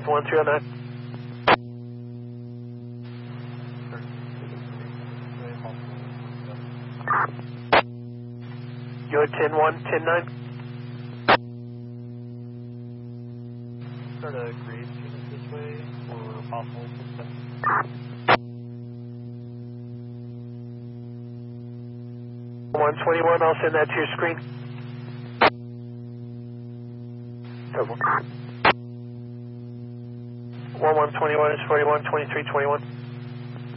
1309. You're 10-1, 10-9. Start a grade student this way for possible success. 121, I'll send that to your screen. 1121 is 41, 23, 21.